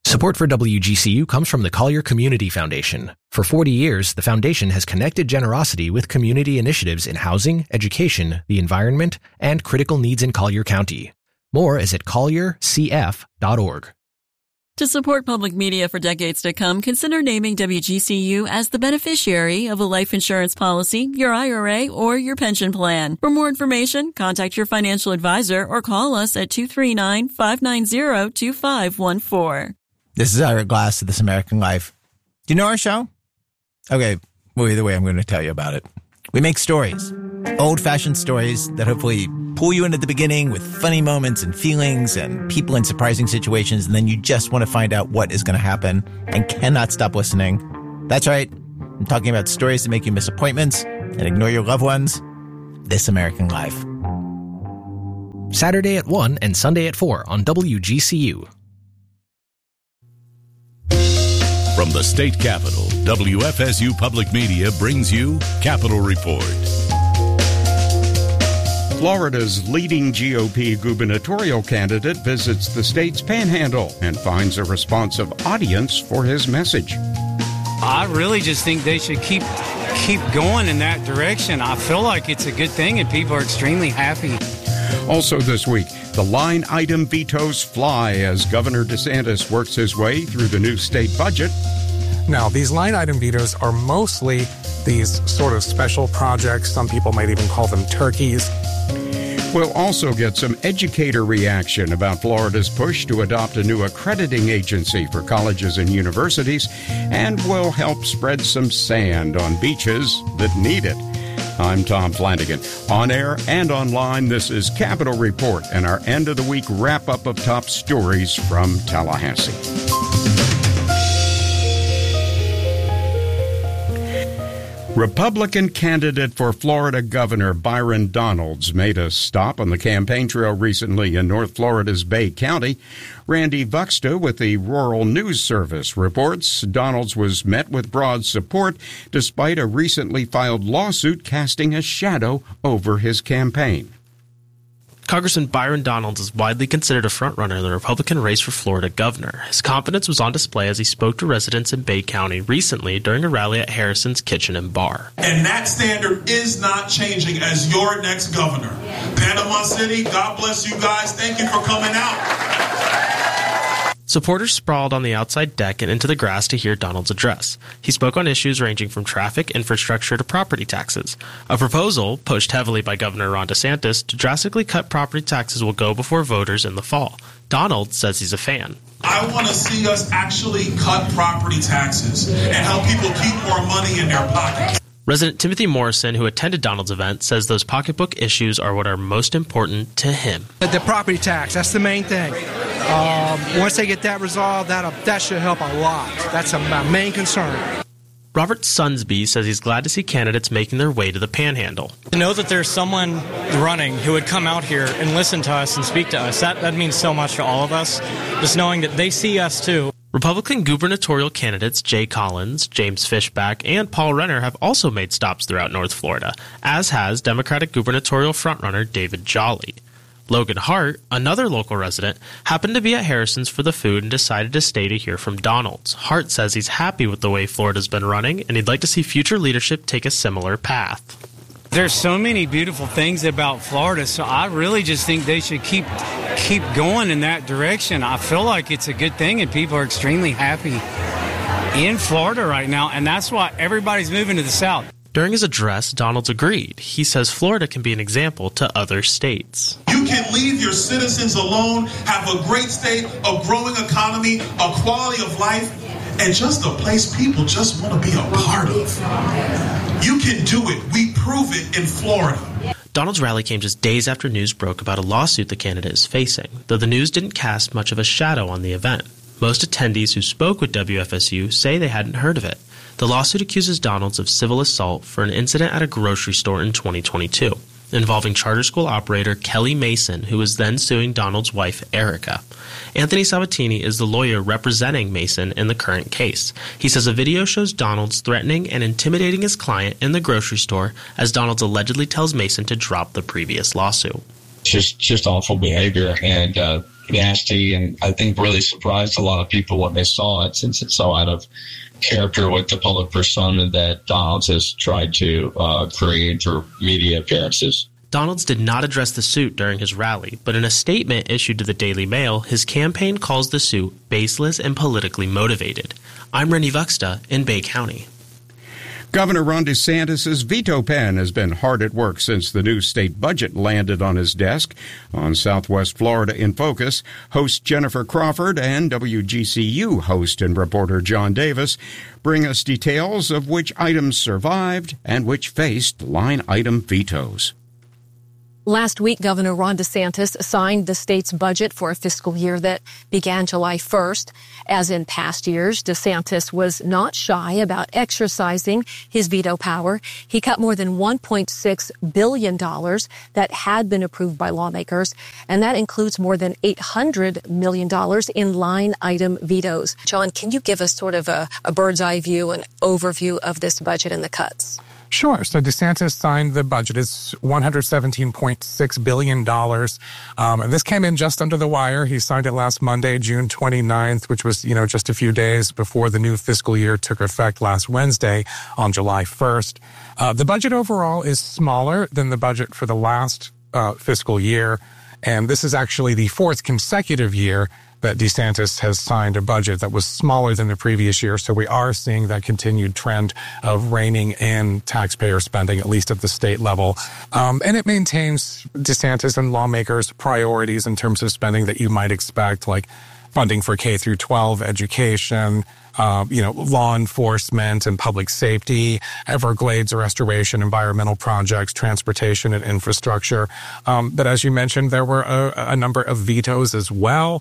Support for WGCU comes from the Collier Community Foundation. For 40 years, the foundation has connected generosity with community initiatives in housing, education, the environment, and critical needs in Collier County. More is at colliercf.org. To support public media for decades to come, consider naming WGCU as the beneficiary of a life insurance policy, your IRA, or your pension plan. For more information, contact your financial advisor or call us at 239-590-2514. This is Ira Glass of This American Life. Do you know our show? Okay, well, either way, I'm going to tell you about it. We make stories, old-fashioned stories that hopefully pull you into the beginning with funny moments and feelings and people in surprising situations, and then you just want to find out what is going to happen and cannot stop listening. That's right. I'm talking about stories that make you miss appointments and ignore your loved ones. This American Life. Saturday at 1 and Sunday at 4 on WGCU. From the state capitol, WFSU Public Media brings you Capitol Report. Florida's leading GOP gubernatorial candidate visits the state's panhandle and finds a responsive audience for his message. I really just think they should keep going in that direction. I feel like it's a good thing and people are extremely happy. Also this week, the line item vetoes fly as Governor DeSantis works his way through the new state budget. Now, these line item vetoes are mostly these sort of special projects. Some people might even call them turkeys. We'll also get some educator reaction about Florida's push to adopt a new accrediting agency for colleges and universities, and we'll help spread some sand on beaches that need it. I'm Tom Flanagan. On air and online, this is Capitol Report and our end-of-the-week wrap-up of top stories from Tallahassee. Republican candidate for Florida Governor Byron Donalds made a stop on the campaign trail recently in North Florida's Bay County. Randy Vuxta with the Rural News Service reports Donalds was met with broad support despite a recently filed lawsuit casting a shadow over his campaign. Congressman Byron Donalds is widely considered a frontrunner in the Republican race for Florida governor. His confidence was on display as he spoke to residents in Bay County recently during a rally at Harrison's Kitchen and Bar. And that standard is not changing as your next governor. Panama City, God bless you guys. Thank you for coming out. Supporters sprawled on the outside deck and into the grass to hear Donald's address. He spoke on issues ranging from traffic, infrastructure, to property taxes. A proposal, pushed heavily by Governor Ron DeSantis, to drastically cut property taxes will go before voters in the fall. Donald says he's a fan. I want to see us actually cut property taxes and help people keep more money in their pockets. Resident Timothy Morrison, who attended Donald's event, says those pocketbook issues are what are most important to him. The property tax, that's the main thing. Once they get that resolved, that should help a lot. That's my main concern. Robert Sunsby says he's glad to see candidates making their way to the Panhandle. To know that there's someone running who would come out here and listen to us and speak to us, that means so much to all of us. Just knowing that they see us too. Republican gubernatorial candidates Jay Collins, James Fishback, and Paul Renner have also made stops throughout North Florida, as has Democratic gubernatorial frontrunner David Jolly. Logan Hart, another local resident, happened to be at Harrison's for the food and decided to stay to hear from Donalds. Hart says he's happy with the way Florida's been running, and he'd like to see future leadership take a similar path. There's so many beautiful things about Florida, so I really just think they should keep going in that direction. I feel like it's a good thing, and people are extremely happy in Florida right now, and that's why everybody's moving to the South. During his address, Donalds agreed. He says Florida can be an example to other states. You can leave your citizens alone, have a great state, a growing economy, a quality of life, and just a place people just want to be a part of. You can do it. We prove it in Florida. Donald's rally came just days after news broke about a lawsuit the candidate is facing, though the news didn't cast much of a shadow on the event. Most attendees who spoke with WFSU say they hadn't heard of it. The lawsuit accuses Donalds of civil assault for an incident at a grocery store in 2022, involving charter school operator Kelly Mason, who was then suing Donald's wife, Erica. Anthony Sabatini is the lawyer representing Mason in the current case. He says a video shows Donalds threatening and intimidating his client in the grocery store as Donalds allegedly tells Mason to drop the previous lawsuit. Just awful behavior, and nasty, and I think really surprised a lot of people when they saw it, since it's so out of character with the public persona that Donalds has tried to create through media appearances. Donalds did not address the suit during his rally, but in a statement issued to the Daily Mail, his campaign calls the suit baseless and politically motivated. I'm Rennie Vuxta in Bay County. Governor Ron DeSantis' veto pen has been hard at work since the new state budget landed on his desk. On Southwest Florida in Focus, host Jennifer Crawford and WGCU host and reporter John Davis bring us details of which items survived and which faced line item vetoes. Last week, Governor Ron DeSantis signed the state's budget for a fiscal year that began July 1st. As in past years, DeSantis was not shy about exercising his veto power. He cut more than $1.6 billion that had been approved by lawmakers, and that includes more than $800 million in line item vetoes. John, can you give us sort of a bird's eye view, an overview of this budget and the cuts? Sure. So DeSantis signed the budget. It's $117.6 billion. And this came in just under the wire. He signed it last Monday, June 29th, which was, just a few days before the new fiscal year took effect last Wednesday on July 1st. The budget overall is smaller than the budget for the last fiscal year. And this is actually the fourth consecutive year that DeSantis has signed a budget that was smaller than the previous year. So we are seeing that continued trend of reining in taxpayer spending, at least at the state level. And it maintains DeSantis and lawmakers' priorities in terms of spending that you might expect, like funding for K through 12 education, law enforcement and public safety, Everglades restoration, environmental projects, transportation and infrastructure. But as you mentioned, there were a number of vetoes as well.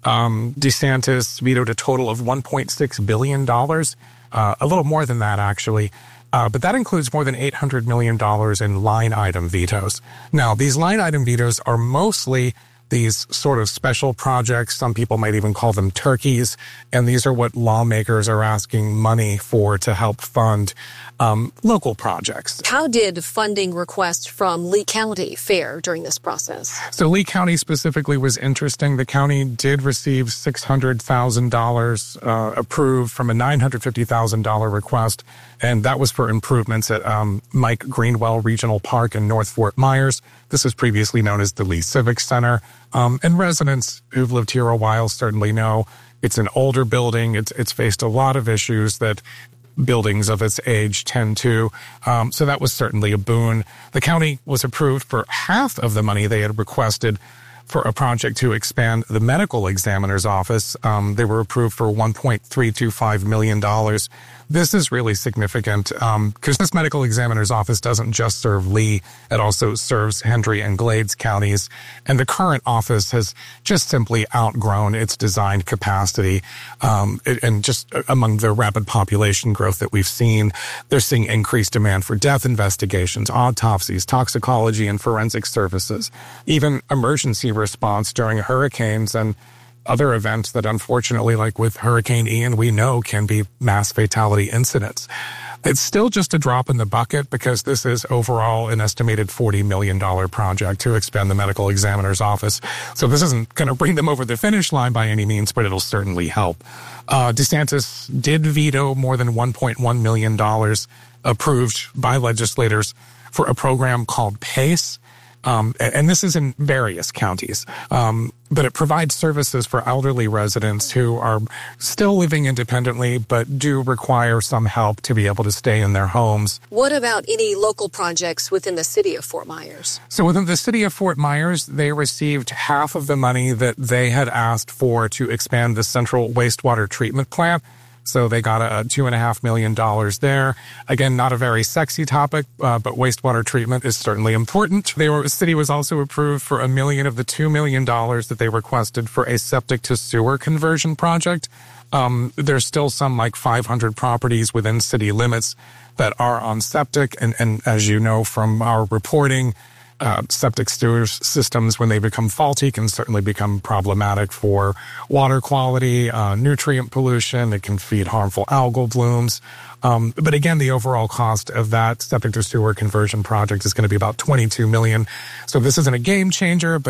DeSantis vetoed a total of $1.6 billion, a little more than that, actually. But that includes more than $800 million in line item vetoes. Now, these line item vetoes are mostly these sort of special projects. Some people might even call them turkeys. And these are what lawmakers are asking money for to help fund local projects. How did funding requests from Lee County fare during this process? So Lee County specifically was interesting. The county did receive $600,000 approved from a $950,000 request, and that was for improvements at Mike Greenwell Regional Park in North Fort Myers. This was previously known as the Lee Civic Center. And residents who've lived here a while certainly know it's an older building. It's faced a lot of issues that buildings of its age tend to. So that was certainly a boon. The county was approved for half of the money they had requested for a project to expand the medical examiner's office. They were approved for $1.325 million. This is really significant because this medical examiner's office doesn't just serve Lee. It also serves Hendry and Glades counties. And the current office has just simply outgrown its designed capacity. And just among the rapid population growth that we've seen, they're seeing increased demand for death investigations, autopsies, toxicology, and forensic services, even emergency response during hurricanes and other events that unfortunately, like with Hurricane Ian, we know can be mass fatality incidents. It's still just a drop in the bucket because this is overall an estimated $40 million project to expand the medical examiner's office. So this isn't going to bring them over the finish line by any means, but it'll certainly help. DeSantis did veto more than $1.1 million approved by legislators for a program called PACE. And this is in various counties, but it provides services for elderly residents who are still living independently but do require some help to be able to stay in their homes. What about any local projects within the city of Fort Myers? So within the city of Fort Myers, they received half of the money that they had asked for to expand the central wastewater treatment plant. So they got a $2.5 million there. Again, not a very sexy topic, but wastewater treatment is certainly important. The city was also approved for $1 million of the $2 million that they requested for a septic to sewer conversion project. There's still some like 500 properties within city limits that are on septic. And as you know from our reporting, septic sewer systems, when they become faulty, can certainly become problematic for water quality, nutrient pollution. It can feed harmful algal blooms. But again, the overall cost of that septic to sewer conversion project is going to be about $22 million. So this isn't a game changer, but it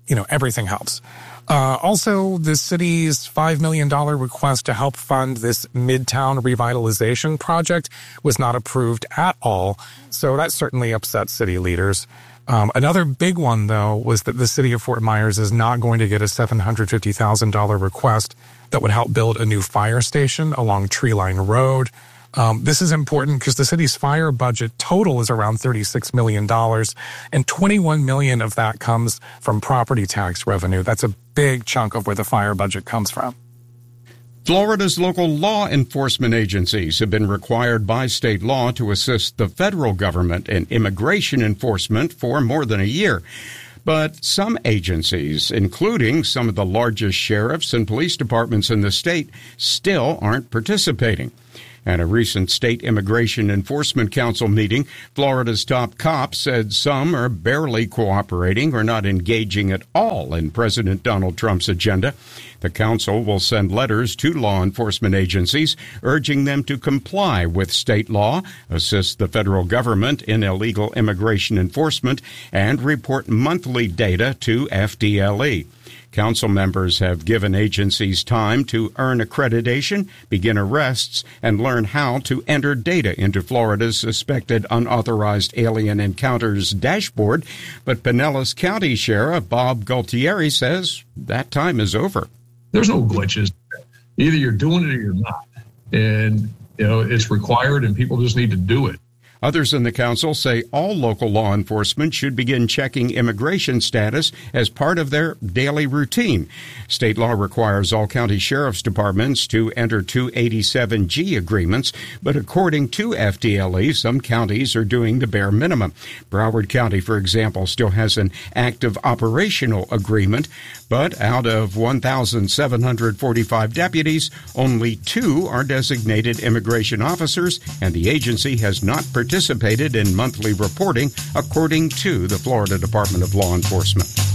everything helps. Also, the city's $5 million request to help fund this Midtown revitalization project was not approved at all, so that certainly upset city leaders. Another big one, though, was that the city of Fort Myers is not going to get a $750,000 request that would help build a new fire station along Tree Line Road. This is important because the city's fire budget total is around $36 million, and $21 million of that comes from property tax revenue. That's a big chunk of where the fire budget comes from. Florida's local law enforcement agencies have been required by state law to assist the federal government in immigration enforcement for more than a year. But some agencies, including some of the largest sheriffs and police departments in the state, still aren't participating. At a recent State Immigration Enforcement Council meeting, Florida's top cops said some are barely cooperating or not engaging at all in President Donald Trump's agenda. The council will send letters to law enforcement agencies urging them to comply with state law, assist the federal government in illegal immigration enforcement, and report monthly data to FDLE. Council members have given agencies time to earn accreditation, begin arrests, and learn how to enter data into Florida's suspected unauthorized alien encounters dashboard. But Pinellas County Sheriff Bob Gualtieri says that time is over. There's no glitches. Either you're doing it or you're not. And, it's required and people just need to do it. Others in the council say all local law enforcement should begin checking immigration status as part of their daily routine. State law requires all county sheriff's departments to enter 287G agreements, but according to FDLE, some counties are doing the bare minimum. Broward County, for example, still has an active operational agreement, but out of 1,745 deputies, only 2 are designated immigration officers, and the agency has not participated in monthly reporting, according to the Florida Department of Law Enforcement.